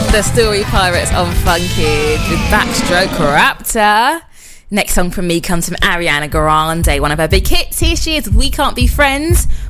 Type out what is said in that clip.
The Story Pirates on Funked with Backstroke Raptor. Next song from me comes from Ariana Grande, one of her big hits. Here she is, We Can't Be Friends,